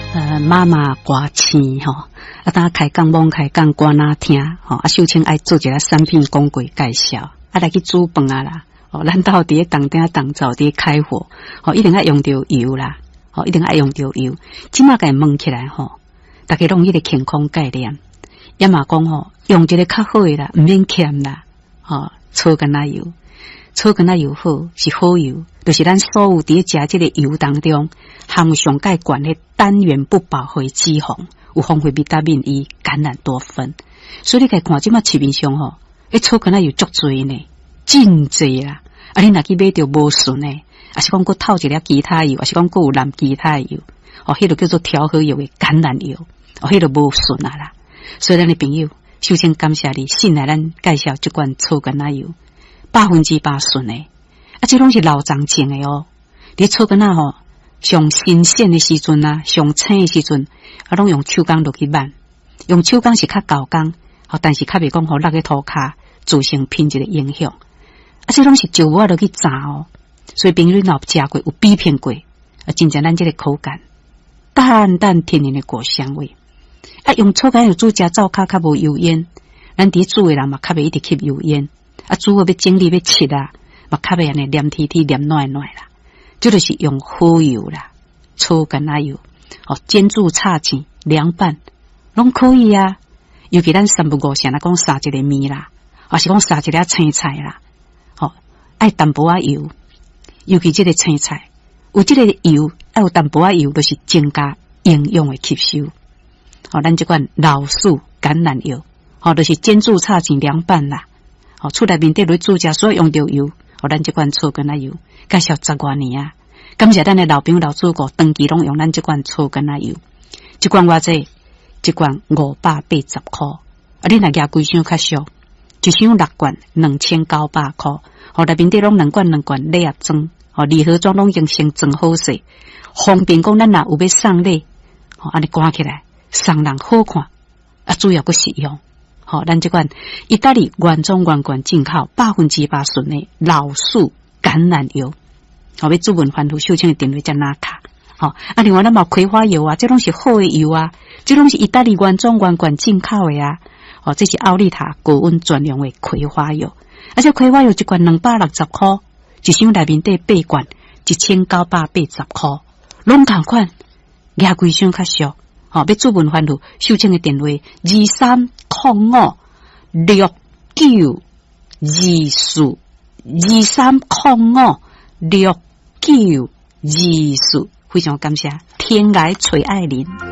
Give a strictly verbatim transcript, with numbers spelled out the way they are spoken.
呃，妈妈歌星吼，啊，当开讲罔开讲歌哪听吼，啊，秀清爱做一个产品广告介绍，啊，来去煮饭啊啦，哦，咱到伫当顶当灶伫开火，吼，一定要用到油啦，吼，一定要用到油。即马甲问起来吼，大家拢迄个健康概念，也嘛讲吼，用一个较好诶啦，毋免欠啦，吼，草橄榄油。草橄榄油好是好油，就是咱所有伫食即个油当中含有上介悬的单元不饱和脂肪，有丰富维他命 E、橄榄多酚。所以你家看即马市面上吼，迄草橄榄油足侪呢，真侪啦。啊，你若去买着无顺诶，啊是讲佫透一粒其他油，啊是讲佫有淋其他油，哦，迄个叫做调和油诶橄榄油，哦，迄个无顺啊啦。所以咱诶朋友，首先感谢你，先来咱介绍即款草橄榄油。百分之百顺诶，啊，这拢是老长种诶哦。你草橄榄吼，上新鲜诶时阵啊，上青诶时阵，啊，拢用手工落去挽，用手工是较高工，吼，但是较袂讲互落个涂骹造成品质诶影响。啊，这拢是石磨落去炸哦，所以朋友若有食过，有比片过，啊，真正咱这个口感，淡淡天然诶果香味。啊，用草橄榄油煮食灶骹较无油烟，咱伫煮诶人嘛较袂一直吸油烟。啊，煮好要整理要切啊，嘛较袂安尼黏贴贴黏软软啦。这就是用好油啦，草橄榄油，哦，煎煮炒煎凉拌，拢可以啊。尤其咱三不五时来讲撒一个面啦，或是讲撒一粒青菜啦，哦，爱淡薄仔油，尤其这个青菜有这个油，爱有淡薄仔油，就是增加营养的吸收。哦，咱这款老树橄榄油，哦，就是煎煮炒煎凉拌啦。哦，厝内面底落煮食所用到油，哦，咱这款草橄榄油介绍十多年啊。感谢咱的老朋友老主顾，长期拢用咱这款草橄榄油，一罐偌济，一罐五百八十块。啊，你若加规箱较俗，一箱六罐两千九百块。哦，内面底拢两罐两罐礼盒装，哦，礼盒装拢已经先装好势，方便讲咱若有要送礼，哦，安尼关起来，送人好看，啊，主要个实用。好，咱这款意大利原装原罐进口百分之百纯的老树橄榄油，好，要主文番图秀清的定位在哪卡？好，啊，另外咱嘛葵花油啊，这拢是好的油啊，这拢是意大利原装原罐进口的啊，哦，这是奥利塔高温专用的葵花油，而且葵花油一罐两百六十块，一箱内面底八罐一千九百八十块，拢同款，亚规箱较俗。好，要主文番图秀清的电话二三零五六九二四二三零五六九二四，非常感谢天涯垂爱林。